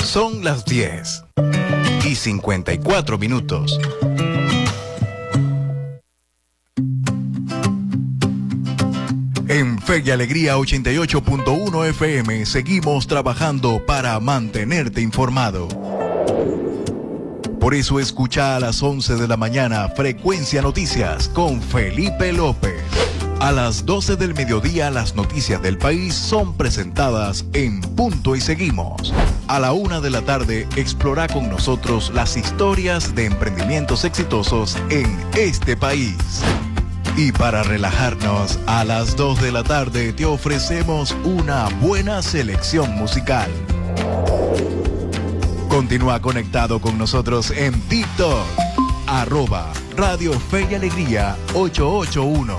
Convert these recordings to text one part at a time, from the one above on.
Son las 10:54. En Fe y Alegría 88.1 FM seguimos trabajando para mantenerte informado. Por eso escucha a las 11 de la mañana Frecuencia Noticias con Felipe López. A las 12 del mediodía las noticias del país son presentadas en Punto y Seguimos. A la 1 de la tarde explora con nosotros las historias de emprendimientos exitosos en este país. Y para relajarnos, a las 2 de la tarde te ofrecemos una buena selección musical. Continúa conectado con nosotros en TikTok, @Radio Fe y Alegría 881.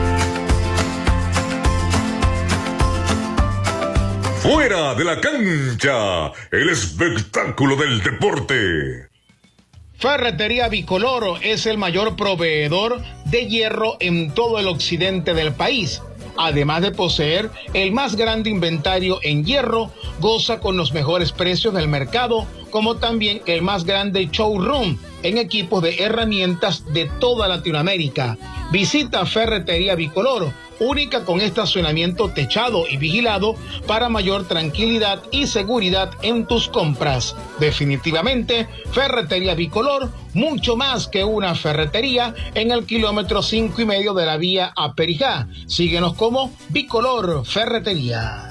Fuera de la cancha, el espectáculo del deporte. Ferretería Bicolor es el mayor proveedor de hierro en todo el occidente del país. Además de poseer el más grande inventario en hierro, goza con los mejores precios del mercado, como también el más grande showroom en equipos de herramientas de toda Latinoamérica. Visita Ferretería Bicolor, única con estacionamiento techado y vigilado para mayor tranquilidad y seguridad en tus compras. Definitivamente, Ferretería Bicolor, mucho más que una ferretería, en el kilómetro 5,5 de la vía a Perijá. Síguenos como Bicolor Ferretería.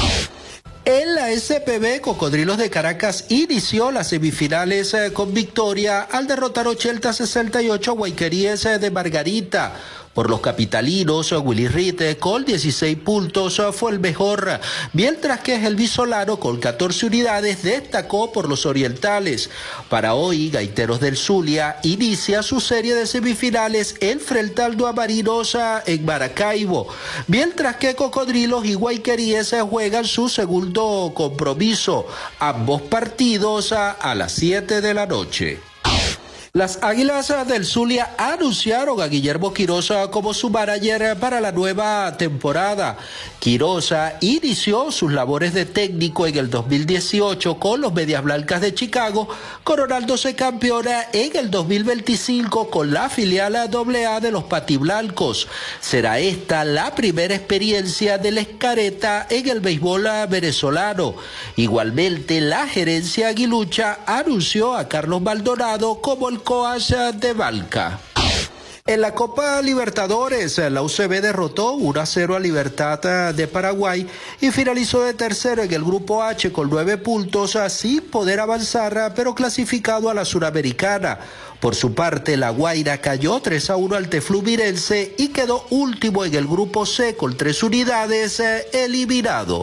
En la SPB, Cocodrilos de Caracas inició las semifinales con victoria al derrotar 80-68 a Guayqueríes de Margarita. Por los capitalinos, Willy Ritt con 16 puntos fue el mejor, mientras que Elvis Solano con 14 unidades destacó por los orientales. Para hoy, Gaiteros del Zulia inicia su serie de semifinales frente al Marinos en Maracaibo, mientras que Cocodrilos y Guayqueríes juegan su segundo compromiso, ambos partidos a las 7 de la noche. Las Águilas del Zulia anunciaron a Guillermo Quirosa como su manager para la nueva temporada. Quirosa inició sus labores de técnico en el 2018 con los Medias Blancas de Chicago, coronándose campeona en el 2025 con la filial AA de los Patiblancos. Será esta la primera experiencia del Escareta en el béisbol venezolano. Igualmente, la gerencia aguilucha anunció a Carlos Maldonado como el coach de Valca. En la Copa Libertadores, la UCB derrotó 1-0 a Libertad de Paraguay y finalizó de tercero en el Grupo H con 9 puntos, sin poder avanzar, pero clasificado a la Suramericana. Por su parte, La Guaira cayó 3-1 al Teflumirense y quedó último en el Grupo C con 3 unidades, eliminado.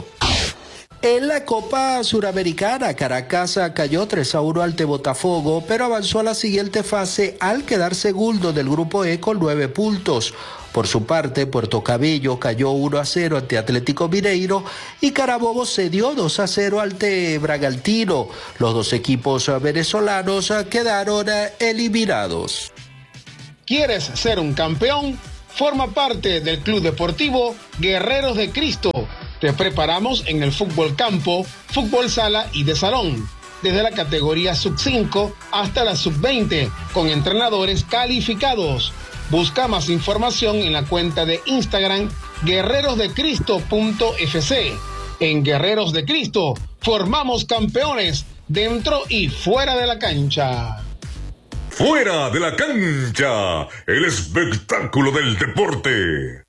En la Copa Suramericana, Caracas cayó 3-1 ante Botafogo, pero avanzó a la siguiente fase al quedar segundo del Grupo E con 9 puntos. Por su parte, Puerto Cabello cayó 1-0 ante Atlético Mineiro y Carabobo cedió 2-0 ante Bragantino. Los dos equipos venezolanos quedaron eliminados. ¿Quieres ser un campeón? Forma parte del Club Deportivo Guerreros de Cristo. Te preparamos en el fútbol campo, fútbol sala y de salón, desde la categoría sub-5 hasta la sub-20, con entrenadores calificados. Busca más información en la cuenta de Instagram guerrerosdecristo.fc. En Guerreros de Cristo formamos campeones dentro y fuera de la cancha. Fuera de la cancha, el espectáculo del deporte.